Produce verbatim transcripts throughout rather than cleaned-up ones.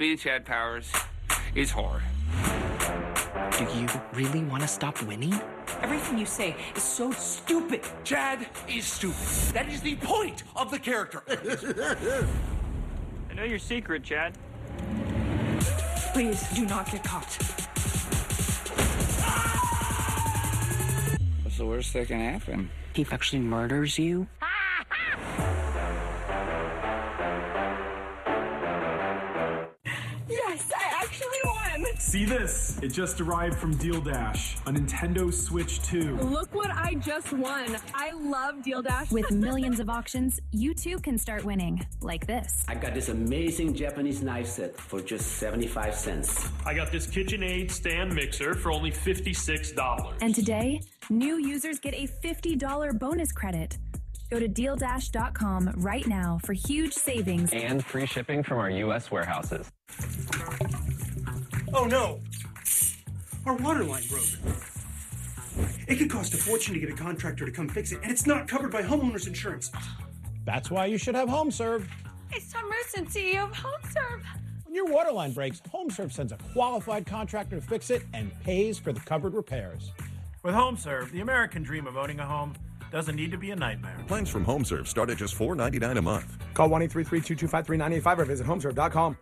being Chad Powers is hard. Do you really want to stop winning? Everything you say is so stupid. Chad is stupid. That is the point of the character. I know your secret, Chad. Please do not get caught. What's the worst that can happen? He actually murders you? Yes, I actually won. See this? It just arrived from Deal Dash, a Nintendo Switch two. Look what I just won. I love Deal Dash. With millions of auctions, you too can start winning, like this. I got this amazing Japanese knife set for just seventy-five cents. I got this KitchenAid stand mixer for only fifty-six dollars. And today, new users get a fifty dollars bonus credit. Go to deal dash dot com right now for huge savings. And free shipping from our U S warehouses. Oh no! Our water line broke. It could cost a fortune to get a contractor to come fix it, and it's not covered by homeowners insurance. That's why you should have HomeServe. It's Tom Merson, C E O of HomeServe. When your water line breaks, HomeServe sends a qualified contractor to fix it and pays for the covered repairs. With HomeServe, the American dream of owning a home doesn't need to be a nightmare. Plans from HomeServe start at just four ninety-nine a month. Call one eight three three, two two five, three nine eight five or visit homeserve dot com.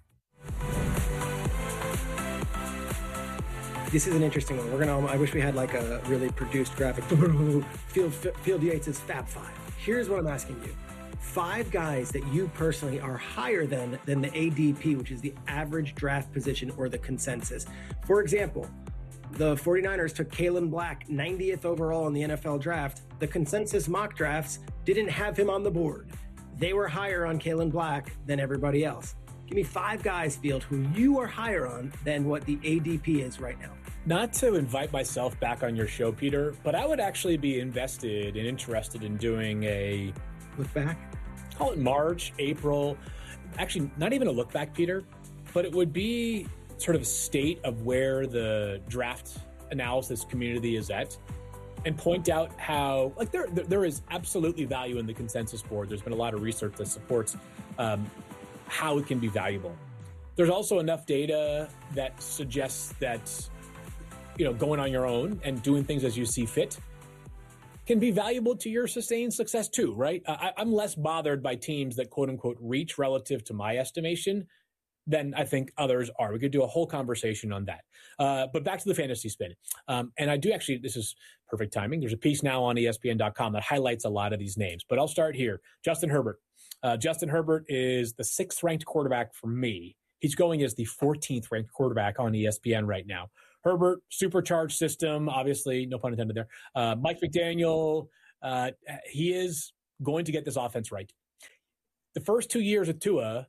This is an interesting one. We're gonna. I wish we had like a really produced graphic. Field Field Yates' Fab Five. Here's what I'm asking you: five guys that you personally are higher than than the A D P, which is the average draft position or the consensus. For example, the 49ers took Kalen Black ninetieth overall in the N F L draft. The consensus mock drafts didn't have him on the board. They were higher on Kalen Black than everybody else. Give me five guys, Field, who you are higher on than what the A D P is right now. Not to invite myself back on your show, Peter, but I would actually be invested and interested in doing a look back. Call it March, April. Actually, not even a look back, Peter, but it would be sort of a state of where the draft analysis community is at, and point out how, like, there there, there is absolutely value in the consensus board. There's been a lot of research that supports um, how it can be valuable. There's also enough data that suggests that, you know, going on your own and doing things as you see fit can be valuable to your sustained success too, right? I, I'm less bothered by teams that quote unquote reach relative to my estimation than I think others are. We could do a whole conversation on that. Uh, but back to the fantasy spin. Um, and I do actually, this is perfect timing. There's a piece now on E S P N dot com that highlights a lot of these names, but I'll start here. Justin Herbert. Uh, Justin Herbert is the sixth ranked quarterback for me. He's going as the fourteenth ranked quarterback on E S P N right now. Herbert, supercharged system, obviously, no pun intended there. Uh, Mike McDaniel, uh, he is going to get this offense right. The first two years of Tua,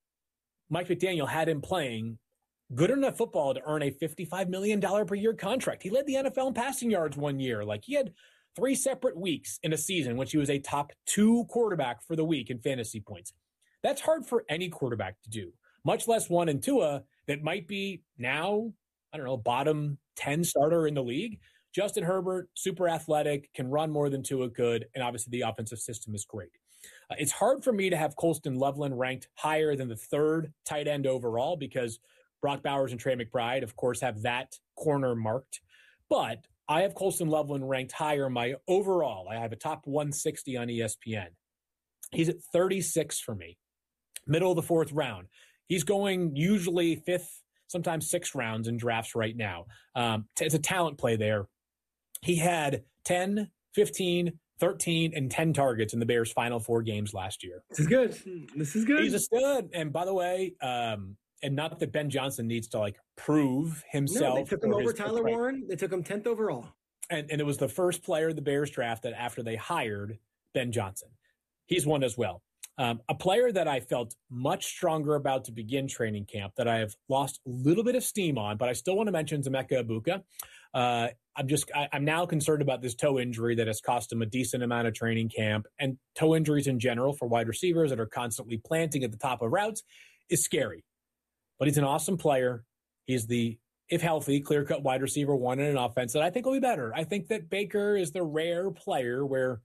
Mike McDaniel had him playing good enough football to earn a fifty-five million dollars per year contract. He led the N F L in passing yards one year. Like, he had three separate weeks in a season in which he was a top two quarterback for the week in fantasy points. That's hard for any quarterback to do, much less one in Tua that might be now, I don't know, bottom ten starter in the league. Justin Herbert, super athletic, can run more than Tua could, and obviously the offensive system is great. Uh, it's hard for me to have Colston Loveland ranked higher than the third tight end overall because Brock Bowers and Trey McBride, of course, have that corner marked. But I have Colston Loveland ranked higher my overall. I have a top one sixty on E S P N. He's at thirty-six for me, middle of the fourth round. He's going usually fifth, sometimes sixth rounds in drafts right now. Um, it's a talent play there. He had ten, fifteen, thirteen, and ten targets in the Bears' final four games last year. This is good. This is good. He's a stud. And by the way, um, and not that Ben Johnson needs to, like, prove himself. No, they took him over Tyler right. Warren. They took him tenth overall. And, and it was the first player the Bears drafted after they hired Ben Johnson. He's one as well. Um, a player that I felt much stronger about to begin training camp that I have lost a little bit of steam on, but I still want to mention Emeka Egbuka. Uh, I'm just, I, I'm now concerned about this toe injury that has cost him a decent amount of training camp, and toe injuries in general for wide receivers that are constantly planting at the top of routes is scary. But he's an awesome player. He's the, if healthy, clear-cut wide receiver one in an offense that I think will be better. I think that Baker is the rare player where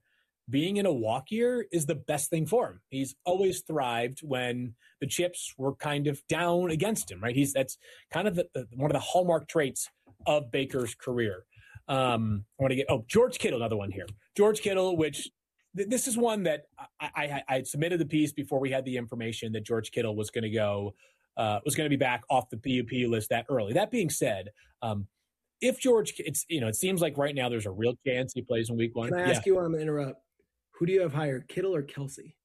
being in a walk year is the best thing for him. He's always thrived when the chips were kind of down against him, right? He's that's kind of the, the, one of the hallmark traits of Baker's career. Um, I want to get oh George Kittle, another one here. George Kittle, which th- this is one that I, I, I submitted the piece before we had the information that George Kittle was going to go uh, was going to be back off the P U P list that early. That being said, um, if George, it's you know, it seems like right now there's a real chance he plays in week one. Can I ask yeah. you? I'm going to interrupt. Who do you have higher, Kittle or Kelsey?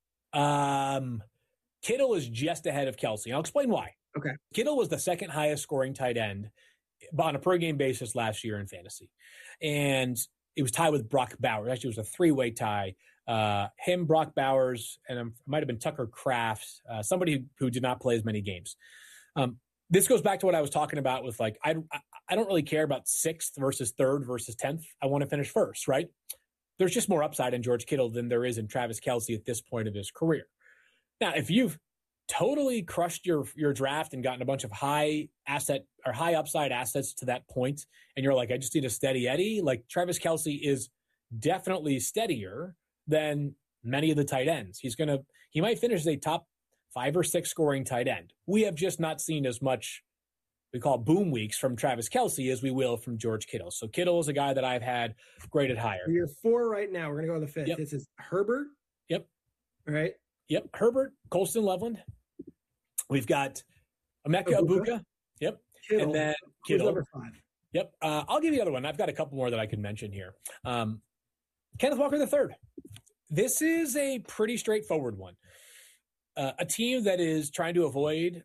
Um, Kittle is just ahead of Kelsey. I'll explain why. Okay. Kittle was the second highest scoring tight end on a per game basis last year in fantasy, and it was tied with Brock Bowers. Actually, it was a three way tie. Uh, him, Brock Bowers, and um, it might have been Tucker Kraft, uh, somebody who, who did not play as many games. Um, this goes back to what I was talking about with like I I don't really care about sixth versus third versus tenth. I want to finish first, right? There's just more upside in George Kittle than there is in Travis Kelce at this point of his career. Now, if you've totally crushed your your draft and gotten a bunch of high asset or high upside assets to that point, and you're like, I just need a steady Eddie, like Travis Kelce is definitely steadier than many of the tight ends. He's going to, he might finish as a top five or six scoring tight end. We have just not seen as much we call boom weeks from Travis Kelce as we will from George Kittle. So Kittle is a guy that I've had graded higher. You're four right now. We're going to go to the fifth. Yep. This is Herbert. Yep. All right. Yep. Herbert, Colston Loveland. We've got Emeka Ibuka. Yep. Kittle. And then Who's Kittle. number five? Yep. Uh, I'll give you the other one. I've got a couple more that I could mention here. Um, Kenneth Walker the third. This is a pretty straightforward one. Uh, a team that is trying to avoid,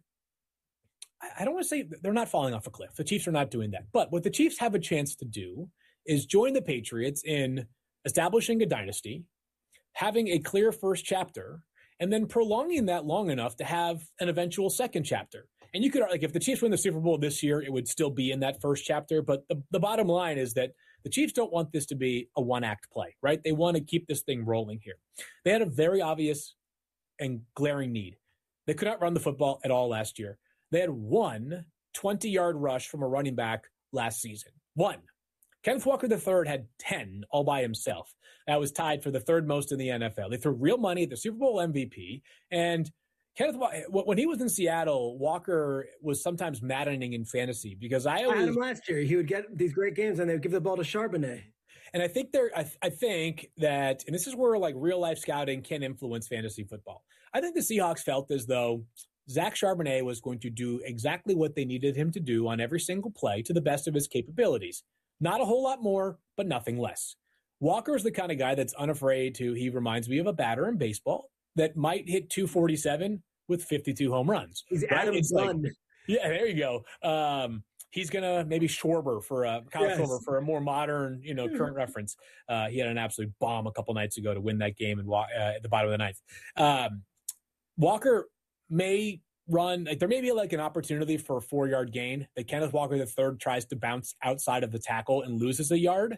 I don't want to say they're not falling off a cliff. The Chiefs are not doing that. But what the Chiefs have a chance to do is join the Patriots in establishing a dynasty, having a clear first chapter, and then prolonging that long enough to have an eventual second chapter. And you could, like, if the Chiefs win the Super Bowl this year, it would still be in that first chapter. But the, the bottom line is that the Chiefs don't want this to be a one-act play, right? They want to keep this thing rolling here. They had a very obvious and glaring need. They could not run the football at all last year. They had one twenty-yard rush from a running back last season. One. Kenneth Walker the third had ten all by himself. That was tied for the third most in the N F L. They threw real money at the Super Bowl M V P. And Kenneth, when he was in Seattle, Walker was sometimes maddening in fantasy because I always I had him last year. He would get these great games and they would give the ball to Charbonnet. And I think there, I, I think that, and this is where like real life scouting can influence fantasy football. I think the Seahawks felt as though Zach Charbonnet was going to do exactly what they needed him to do on every single play to the best of his capabilities. Not a whole lot more, but nothing less. Walker's the kind of guy that's unafraid to, he reminds me of a batter in baseball that might hit two forty-seven with fifty-two home runs. He's right? Adam It's Dunn. like, yeah, there you go. Um, he's going to maybe Schwarber for a, Kyle Yes. Schwarber for a more modern, you know, current reference. Uh, he had an absolute bomb a couple nights ago to win that game and uh, at the bottom of the ninth. Um, Walker may run, like there may be like an opportunity for a four yard gain that Kenneth Walker the third tries to bounce outside of the tackle and loses a yard.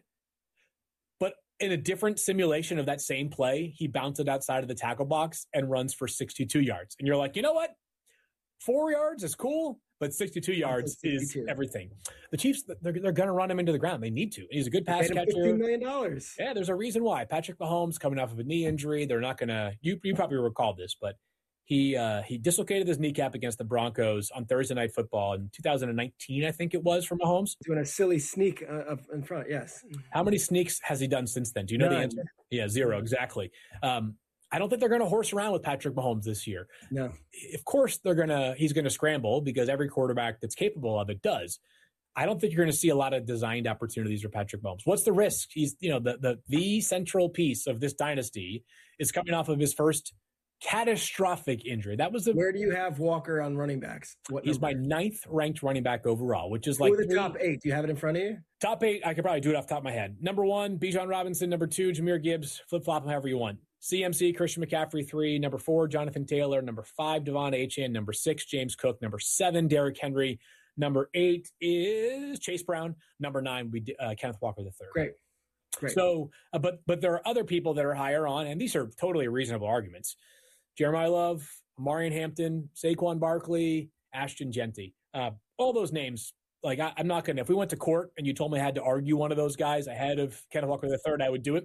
But in a different simulation of that same play, he bounces outside of the tackle box and runs for sixty-two yards. And you're like, you know what? Four yards is cool, but sixty-two yards sixty-two. is everything. The Chiefs, they're, they're going to run him into the ground. They need to. He's a good pass Paid him catcher. fifteen million dollars. Yeah, there's a reason why. Patrick Mahomes coming off of a knee injury. They're not going to, you, you probably recall this, but he uh, he dislocated his kneecap against the Broncos on Thursday Night Football in two thousand nineteen, I think it was, for Mahomes. Doing a silly sneak uh, up in front, yes. How many sneaks has he done since then? Do you know None. the answer? Yeah, zero, exactly. Um, I don't think they're going to horse around with Patrick Mahomes this year. No. Of course, they're going to. He's going to scramble because every quarterback that's capable of it does. I don't think you're going to see a lot of designed opportunities for Patrick Mahomes. What's the risk? He's, you know, the the the central piece of this dynasty is coming off of his first catastrophic injury. That was the. Where do you have Walker on running backs? What He's number? my ninth ranked running back overall, which is like Who are the three- top eight? Do you have it in front of you? Top eight, I could probably do it off the top of my head. Number one, Bijan Robinson. Number two, Jahmyr Gibbs. Flip-flop them however you want. C M C, Christian McCaffrey, three. Number four, Jonathan Taylor. Number five, Devon Achane. Number six, James Cook. Number seven, Derrick Henry. Number eight is Chase Brown. Number nine would be uh, Kenneth Walker the third. Great. Great. So, uh, but but there are other people that are higher on, and these are totally reasonable arguments. Jeremiah Love, Marion Hampton, Saquon Barkley, Ashton Genty. Uh, all those names, like I, I'm not going to, if we went to court and you told me I had to argue one of those guys ahead of Kenneth Walker the third, I would do it.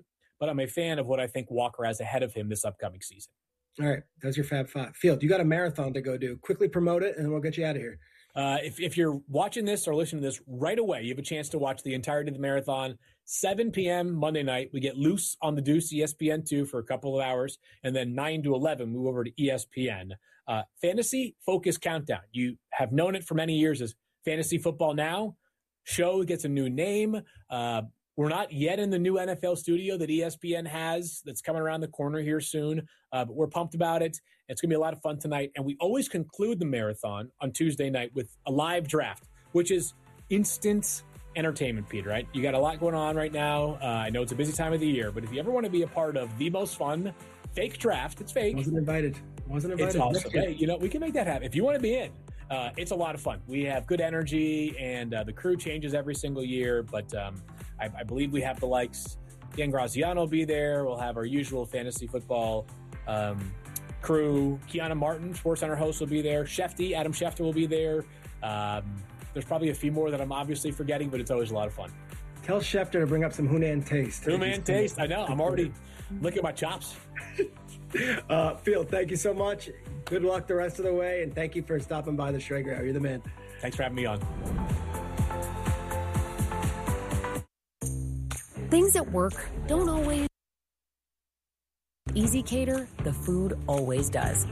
but I'm a fan of what I think Walker has ahead of him this upcoming season. All right, that's your Fab Five. Field, you got a marathon to go do. Quickly promote it, and then we'll get you out of here. Uh, if, if you're watching this or listening to this right away, you have a chance to watch the entirety of the marathon. seven p.m. Monday night, we get loose on the Deuce, E S P N two for a couple of hours, and then nine to eleven, move over to E S P N. Uh, Fantasy Focus Countdown. You have known it for many years as Fantasy Football Now. Show gets a new name. Uh, we're not yet in the new N F L studio that E S P N has that's coming around the corner here soon, uh, but we're pumped about it. It's going to be a lot of fun tonight, and we always conclude the marathon on Tuesday night with a live draft, which is instant entertainment, Pete, right? You got a lot going on right now. Uh, I know it's a busy time of the year, but if you ever want to be a part of the most fun fake draft, it's fake. Wasn't invited. Wasn't invited. It's awesome. Hey, you know, we can make that happen. If you want to be in, uh, it's a lot of fun. We have good energy, and uh, the crew changes every single year, but um, I, I believe we have the likes. Dan Graziano will be there. We'll have our usual fantasy football um, crew. Kiana Martin, SportsCenter host, will be there. Shefty, Adam Schefter will be there. Um, there's probably a few more that I'm obviously forgetting, but it's always a lot of fun. Tell Schefter to bring up some Hunan taste. Hunan taste. I know. I'm already licking my chops. uh, Field, thank you so much. Good luck the rest of the way, and thank you for stopping by the Schrager Hour. You're the man. Thanks for having me on. Things at work don't always. Easy Cater, the food always does.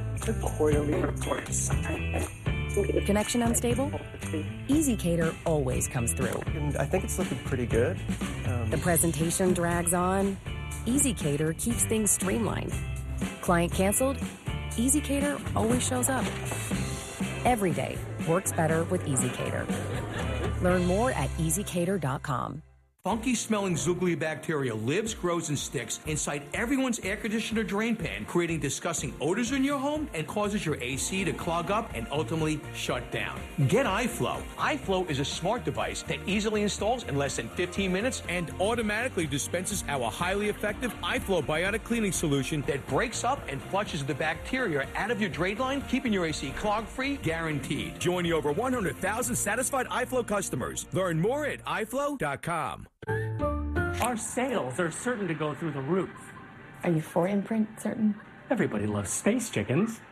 Connection unstable? Easy Cater always comes through. And I think it's looking pretty good. Um, the presentation drags on. Easy Cater keeps things streamlined. Client canceled? Easy Cater always shows up. Every day works better with Easy Cater. Learn more at easy cater dot com. Funky-smelling Zooglea bacteria lives, grows, and sticks inside everyone's air conditioner drain pan, creating disgusting odors in your home and causes your A C to clog up and ultimately shut down. Get iFlow. iFlow is a smart device that easily installs in less than fifteen minutes and automatically dispenses our highly effective iFlow Biotic Cleaning Solution that breaks up and flushes the bacteria out of your drain line, keeping your A C clog-free, guaranteed. Join the over one hundred thousand satisfied iFlow customers. Learn more at i flow dot com. Our sales are certain to go through the roof. Are you for Imprint certain? Everybody loves space chickens.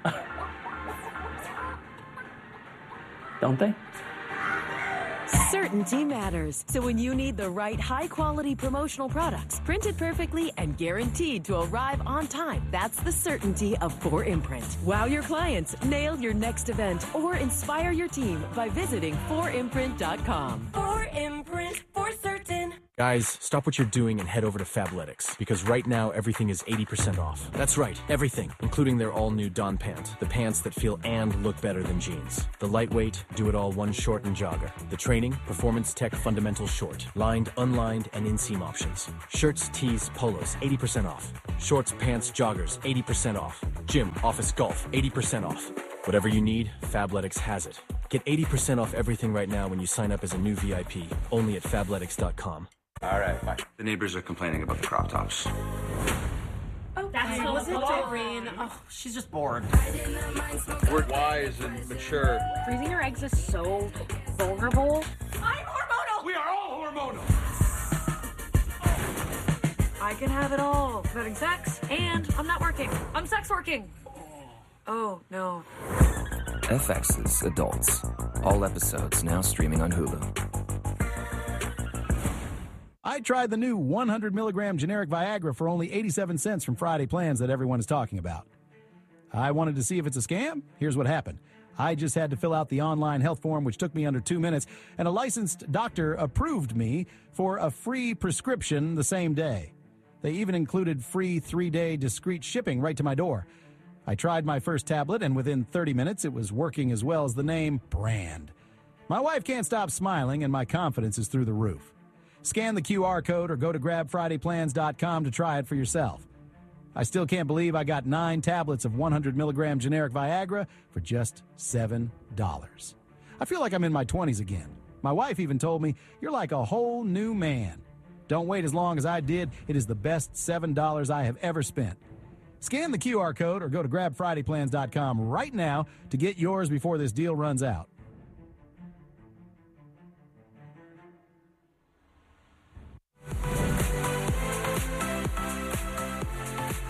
Don't they? Certainty matters. So when you need the right high-quality promotional products, printed perfectly and guaranteed to arrive on time, that's the certainty of four imprint. Wow your clients, nail your next event, or inspire your team by visiting four imprint dot com. four imprint, for certain. Guys, stop what you're doing and head over to Fabletics, because right now everything is eighty percent off. That's right, everything, including their all-new Don Pant, the pants that feel and look better than jeans. The lightweight, do-it-all one short and jogger. The training, performance tech fundamental short. Lined, unlined, and inseam options. Shirts, tees, polos, eighty percent off. Shorts, pants, joggers, eighty percent off. Gym, office, golf, eighty percent off. Whatever you need, Fabletics has it. Get eighty percent off everything right now when you sign up as a new V I P, only at fabletics dot com. All right, bye. The neighbors are complaining about the crop tops. Oh, that's how was it, Doreen? Oh, she's just bored. We're wise and mature. Freezing your eggs is so vulnerable. I'm hormonal! We are all hormonal! I can have it all. I'm having sex, and I'm not working. I'm sex working. Oh, no. F X's Adults. All episodes now streaming on Hulu. I tried the new one hundred milligram generic Viagra for only eighty-seven cents from Friday Plans that everyone is talking about. I wanted to see if it's a scam. Here's what happened. I just had to fill out the online health form, which took me under two minutes, and a licensed doctor approved me for a free prescription the same day. They even included free three-day discreet shipping right to my door. I tried my first tablet, and within thirty minutes, it was working as well as the name brand. My wife can't stop smiling, and my confidence is through the roof. Scan the Q R code or go to grab friday plans dot com to try it for yourself. I still can't believe I got nine tablets of one hundred milligram generic Viagra for just seven dollars. I feel like I'm in my twenties again. My wife even told me, "You're like a whole new man." Don't wait as long as I did. It is the best seven dollars I have ever spent. Scan the Q R code or go to grab friday plans dot com right now to get yours before this deal runs out.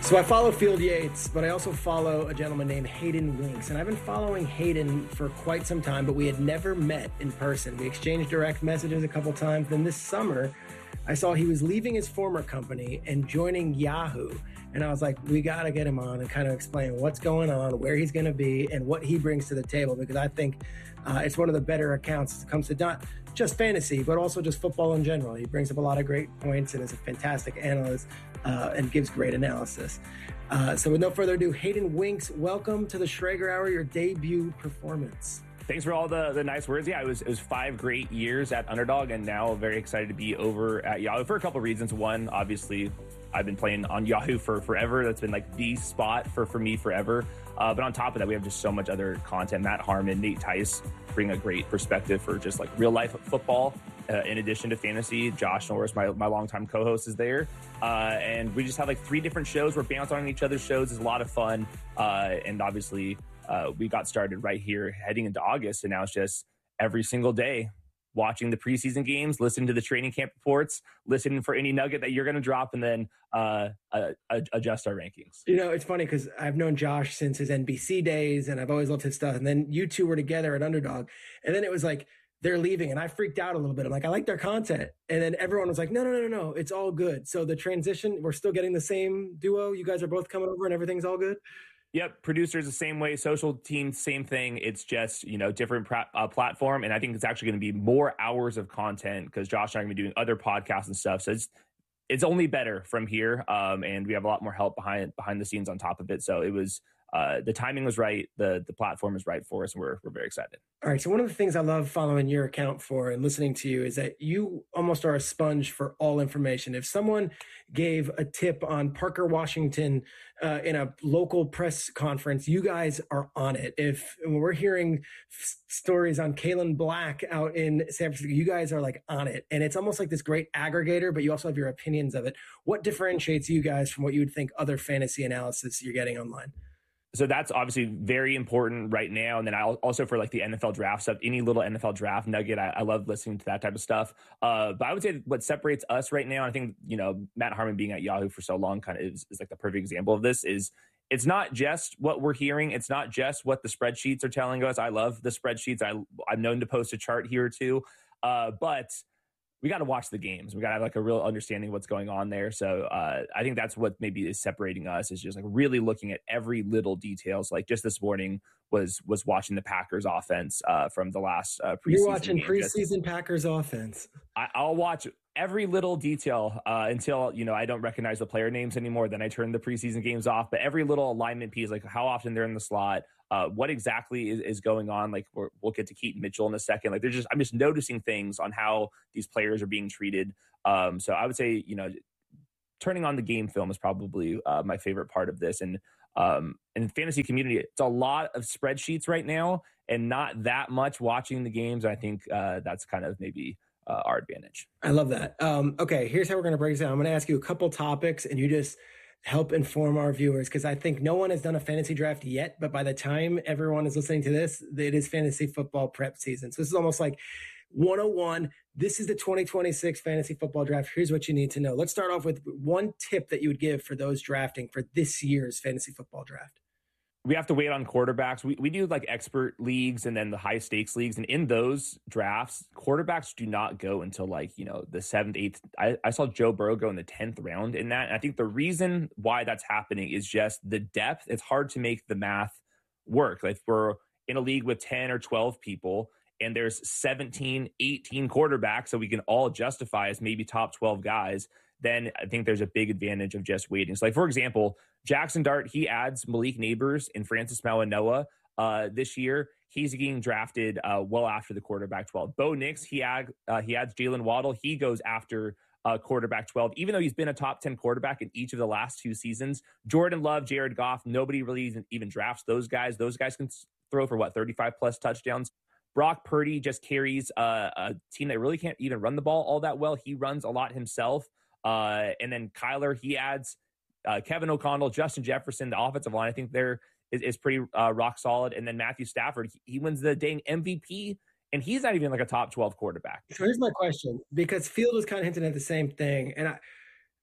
So I follow Field Yates, but I also follow a gentleman named Hayden Winks. And I've been following Hayden for quite some time, but we had never met in person. We exchanged direct messages a couple times. Then this summer, I saw he was leaving his former company and joining Yahoo. And I was like, we got to get him on and kind of explain what's going on, where he's going to be, and what he brings to the table, because I think uh, it's one of the better accounts that comes to not just fantasy, but also just football in general. He brings up a lot of great points and is a fantastic analyst uh, and gives great analysis. Uh, so with no further ado, Hayden Winks, welcome to the Schrager Hour, your debut performance. Thanks for all the, the nice words. Yeah, it was it was five great years at Underdog, and now very excited to be over at Yahoo for a couple of reasons. One, obviously, I've been playing on Yahoo for forever. That's been like the spot for, for me forever. Uh, but on top of that, we have just so much other content. Matt Harmon, Nate Tice bring a great perspective for just like real life football. Uh, in addition to fantasy, Josh Norris, my, my longtime co-host, is there. Uh, and we just have like three different shows. We're bouncing on each other's shows. It's a lot of fun. Uh, and obviously, uh, we got started right here heading into August. And now it's just every single day watching the preseason games, listening to the training camp reports, listening for any nugget that you're going to drop, and then uh, uh, adjust our rankings. You know, it's funny because I've known Josh since his N B C days, and I've always loved his stuff. And then you two were together at Underdog. And then it was like, they're leaving, and I freaked out a little bit. I'm like, I like their content. And then everyone was like, no, no, no, no, no, it's all good. So the transition, we're still getting the same duo. You guys are both coming over and everything's all good? Yep, producers the same way, social team same thing. It's just, you know, different pra- uh, platform, and I think it's actually going to be more hours of content because Josh and I are going to be doing other podcasts and stuff. So it's it's only better from here, um, and we have a lot more help behind behind the scenes on top of it. So it was uh, the timing was right, the the platform is right for us, and we're we're very excited. All right, so one of the things I love following your account for and listening to you is that you almost are a sponge for all information. If someone gave a tip on Parker Washington uh, in a local press conference, you guys are on it. If when we're hearing f- stories on Kalen Black out in San Francisco, you guys are like on it. And it's almost like this great aggregator, but you also have your opinions of it. What differentiates you guys from what you would think other fantasy analysis you're getting online? So that's obviously very important right now. And then I also for like the N F L draft stuff, any little N F L draft nugget, I, I love listening to that type of stuff. Uh, but I would say what separates us right now, I think, you know, Matt Harmon being at Yahoo for so long kind of is, is like the perfect example of this is it's not just what we're hearing. It's not just what the spreadsheets are telling us. I love the spreadsheets. I, I'm known to post a chart here too. Uh, but we got to watch the games. We got to have like a real understanding of what's going on there. So uh, I think that's what maybe is separating us is just like really looking at every little details. Like just this morning was was watching the Packers offense uh, from the last uh, preseason. You're watching game. preseason Packers offense. I, I'll watch every little detail uh, until, you know, I don't recognize the player names anymore. Then I turn the preseason games off. But every little alignment piece, like how often they're in the slot, uh, what exactly is, is going on. Like we're, we'll get to Keaton Mitchell in a second. Like they're just, I'm just noticing things on how these players are being treated. Um, so I would say, you know, turning on the game film is probably uh, my favorite part of this. And um, in the fantasy community, it's a lot of spreadsheets right now and not that much watching the games. I think uh, that's kind of maybe uh, our advantage. I love that. Um, okay, here's how we're going to break this down. I'm going to ask you a couple topics and you just help inform our viewers because I think no one has done a fantasy draft yet, but by the time everyone is listening to this, it is fantasy football prep season. So this is almost like one oh one. This is the twenty twenty-six fantasy football draft. Here's what you need to know. Let's start off with one tip that you would give for those drafting for this year's fantasy football draft. We have to wait on quarterbacks. We we do like expert leagues and then the high stakes leagues. And in those drafts, quarterbacks do not go until like, you know, the seventh, eighth. I, I saw Joe Burrow go in the tenth round in that. And I think the reason why that's happening is just the depth. It's hard to make the math work. Like we're in a league with ten or twelve people and there's seventeen, eighteen quarterbacks. So we can all justify as maybe top twelve guys. Then I think there's a big advantage of just waiting. So like, for example, Jackson Dart, he adds Malik Neighbors and Francis Mauigoa uh, this year. He's getting drafted uh, well after the quarterback twelve. Bo Nix, he, add, uh, he adds Jalen Waddle. He goes after uh, quarterback twelve, even though he's been a top ten quarterback in each of the last two seasons. Jordan Love, Jared Goff, nobody really even, even drafts those guys. Those guys can throw for, what, thirty-five plus touchdowns. Brock Purdy just carries uh, a team that really can't even run the ball all that well. He runs a lot himself. Uh, and then Kyler, he adds uh, Kevin O'Connell, Justin Jefferson, the offensive line. I think they're is, is pretty uh, rock solid. And then Matthew Stafford, he, he wins the dang M V P, and he's not even like a top twelve quarterback. So here's my question, because Field was kind of hinting at the same thing, and I,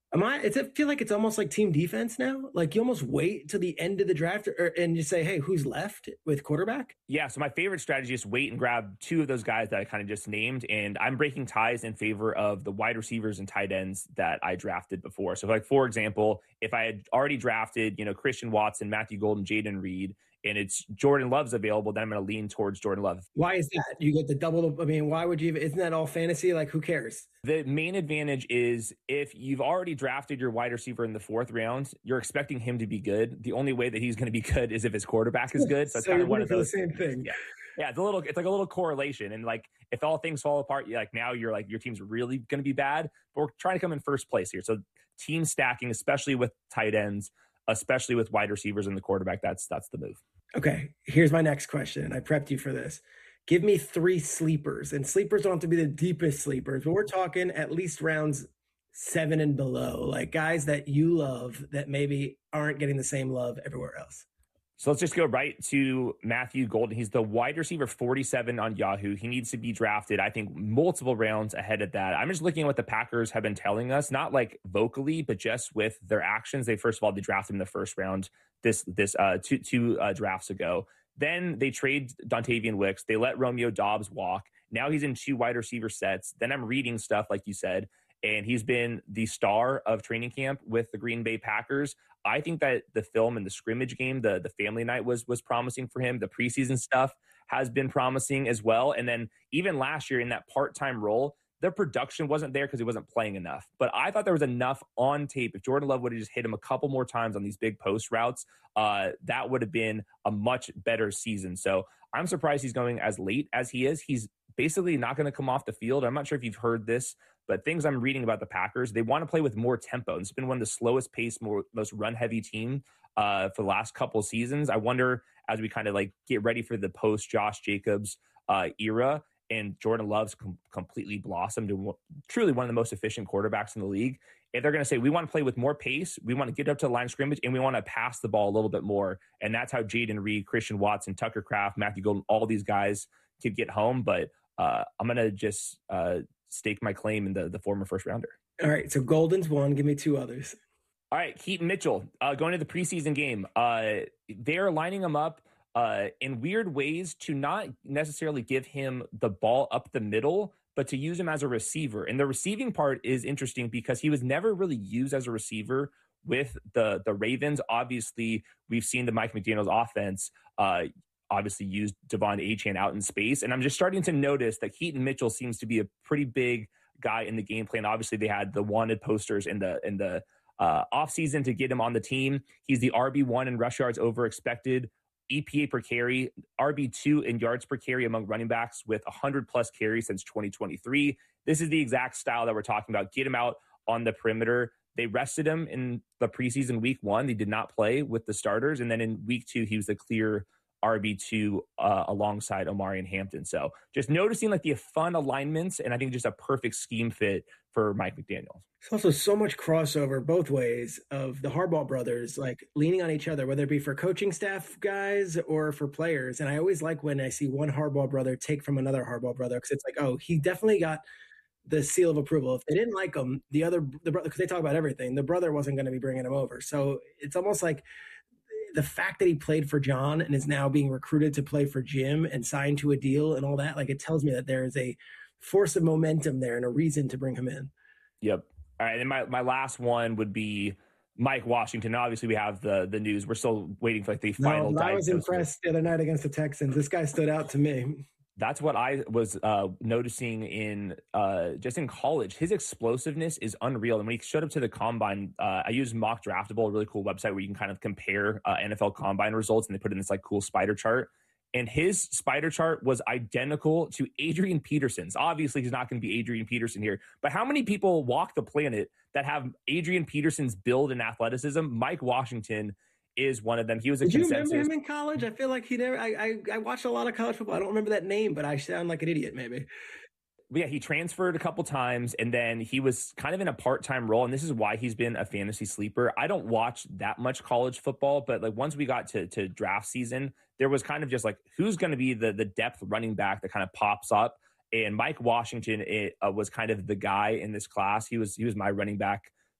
Am I? Does it feel like it's almost like team defense now? Like you almost wait till the end of the draft or, and you say, hey, who's left with quarterback? Yeah, so my favorite strategy is wait and grab two of those guys that I kind of just named, and I'm breaking ties in favor of the wide receivers and tight ends that I drafted before. So, like for example, if I had already drafted, you know, Christian Watson, Matthew Golden, Jaden Reed, and it's Jordan Love's available, then I'm going to lean towards Jordan Love. Why is that? You get the double. I mean, why would you? Isn't that all fantasy? Like, who cares? The main advantage is if you've already drafted your wide receiver in the fourth round, you're expecting him to be good. The only way that he's going to be good is if his quarterback is good. So it's so kind of one of those. The same thing. Yeah. Yeah, it's a little, it's like a little correlation. And like, if all things fall apart, you like now you're like, your team's really going to be bad, but we're trying to come in first place here. So team stacking, especially with tight ends, especially with wide receivers and the quarterback, that's, that's the move. Okay. Here's my next question. I prepped you for this. Give me three sleepers, and sleepers don't have to be the deepest sleepers, but we're talking at least rounds seven and below, like guys that you love that maybe aren't getting the same love everywhere else. So let's just go right to Matthew Golden. He's the wide receiver forty-seven on Yahoo. He needs to be drafted, I think, multiple rounds ahead of that. I'm just looking at what the Packers have been telling us, not like vocally, but just with their actions. They, first of all, they drafted him in the first round this this uh, two, two uh, drafts ago. Then they trade Dontavian Wicks. They let Romeo Doubs walk. Now he's in two wide receiver sets. Then I'm reading stuff, like you said, and he's been the star of training camp with the Green Bay Packers. I think that the film and the scrimmage game, the, the family night was was promising for him. The preseason stuff has been promising as well. And then even last year in that part-time role, their production wasn't there because he wasn't playing enough. But I thought there was enough on tape. If Jordan Love would have just hit him a couple more times on these big post routes, uh, that would have been a much better season. So I'm surprised he's going as late as he is. He's basically not going to come off the field. I'm not sure if you've heard this, but things I'm reading about the Packers, they want to play with more tempo. It's been one of the slowest paced, more most run-heavy team uh, for the last couple of seasons. I wonder, as we kind of like get ready for the post-Josh Jacobs uh, era, and Jordan Love's com- completely blossomed to w- truly one of the most efficient quarterbacks in the league, if they're going to say, we want to play with more pace, we want to get up to the line of scrimmage, and we want to pass the ball a little bit more, and that's how Jaden Reed, Christian Watson, Tucker Kraft, Matthew Golden, all these guys could get home. But uh, I'm going to just uh, stake my claim in the, the former first rounder. All right, so Golden's one. Give me two others. All right, Keaton Mitchell, uh, going to the preseason game. Uh, they're lining him up Uh, in weird ways to not necessarily give him the ball up the middle, but to use him as a receiver. And the receiving part is interesting because he was never really used as a receiver with the, the Ravens. Obviously, we've seen the Mike McDaniels offense uh, obviously use Devon Achane out in space. And I'm just starting to notice that Keaton Mitchell seems to be a pretty big guy in the game plan. Obviously, they had the wanted posters in the in the uh, offseason to get him on the team. He's the R B one in rush yards over expected, E P A per carry, R B two in yards per carry among running backs with one hundred plus carries since twenty twenty-three. This is the exact style that we're talking about. Get him out on the perimeter. They rested him in the preseason week one. They did not play with the starters. And then in week two, he was the clear R B two uh, alongside Omari and Hampton. So just noticing like the fun alignments, and I think just a perfect scheme fit for Mike McDaniel. There's also so much crossover both ways of the Harbaugh brothers, like leaning on each other, whether it be for coaching staff guys or for players. And I always like when I see one Harbaugh brother take from another Harbaugh brother, because it's like, oh, he definitely got the seal of approval. If they didn't like him, the other, the brother, because they talk about everything, the brother wasn't going to be bringing him over. So it's almost like the fact that he played for John and is now being recruited to play for Jim and signed to a deal and all that, like it tells me that there is a force of momentum there and a reason to bring him in. Yep. All right. And my, my last one would be Mike Washington. Obviously, we have the the news. We're still waiting for like the final. No, I was impressed the other night against the Texans. This guy stood out to me. That's what I was uh, noticing in uh, just in college. His explosiveness is unreal. And when he showed up to the combine, uh, I used Mock Draftable, a really cool website where you can kind of compare uh, N F L combine results, and they put in this like cool spider chart. And his spider chart was identical to Adrian Peterson's. Obviously, he's not going to be Adrian Peterson here. But how many people walk the planet that have Adrian Peterson's build and athleticism? Mike Washington is one of them. He was a Did consensus. you remember him in college? I feel like he never. I, I I watched a lot of college football. I don't remember that name, but I sound like an idiot, maybe. But yeah, he transferred a couple times, and then he was kind of in a part-time role, and this is why he's been a fantasy sleeper. I don't watch that much college football, but like once we got to to draft season, there was kind of just like, who's going to be the the depth running back that kind of pops up? And Mike Washington it, uh, was kind of the guy in this class. He was he was my running back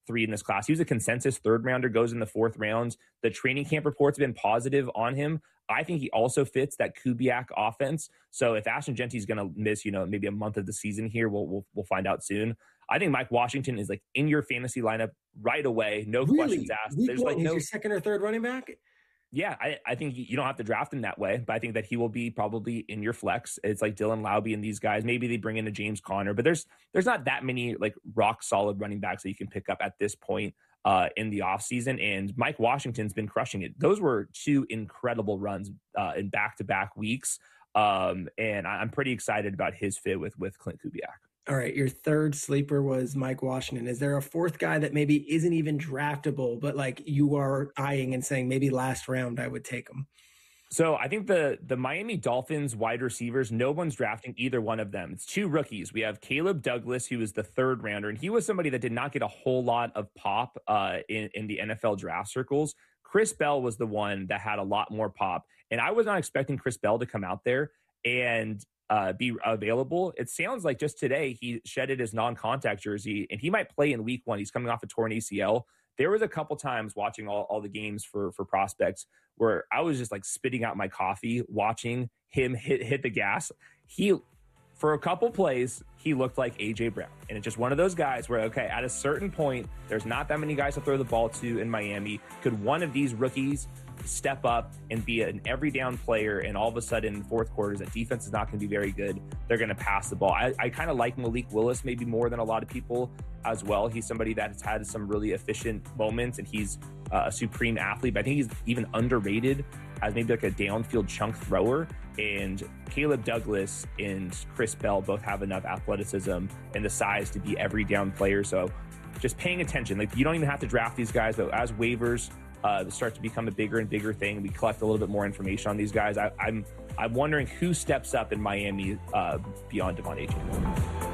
three in this class. He was a consensus third rounder, goes in the fourth round. The training camp reports have been positive on him. I think he also fits that Kubiak offense. So if Ashton Genty is going to miss, you know, maybe a month of the season here, we'll, we'll we'll find out soon. I think Mike Washington is like in your fantasy lineup right away. No really? questions asked. Week There's one, like he's no your second or third running back? Yeah, I, I think you don't have to draft him that way, but I think that he will be probably in your flex. It's like Dylan Laube and these guys. Maybe they bring in a James Conner, but there's there's not that many like rock solid running backs that you can pick up at this point uh, in the offseason. And Mike Washington's been crushing it. Those were two incredible runs uh, in back-to-back weeks. Um, and I'm pretty excited about his fit with with Clint Kubiak. All right, your third sleeper was Mike Washington. Is there a fourth guy that maybe isn't even draftable, but like you are eyeing and saying maybe last round I would take him? So I think the the Miami Dolphins wide receivers, no one's drafting either one of them. It's two rookies. We have Caleb Douglas, who was the third rounder, and he was somebody that did not get a whole lot of pop uh, in, in the N F L draft circles. Chris Bell was the one that had a lot more pop, and I was not expecting Chris Bell to come out there and Uh, be available. It sounds like just today he shedded his non-contact jersey and he might play in week one. He's coming off a torn A C L. There was a couple times watching all, all the games for for prospects where I was just like spitting out my coffee watching him hit hit the gas. He for a couple plays he looked like A J Brown, and it's just one of those guys where okay, at a certain point there's not that many guys to throw the ball to in Miami. Could one of these rookies step up and be an every down player, and all of a sudden in fourth quarters that defense is not going to be very good, they're going to pass the ball. I, I kind of like Malik Willis maybe more than a lot of people as well. He's somebody that's had some really efficient moments, and he's uh, a supreme athlete, but I think he's even underrated as maybe like a downfield chunk thrower. And Caleb Douglas and Chris Bell both have enough athleticism and the size to be every down players. So just paying attention, like you don't even have to draft these guys, but as waivers Uh, start to become a bigger and bigger thing, we collect a little bit more information on these guys. I, I'm I'm wondering who steps up in Miami uh, beyond Devon Achane.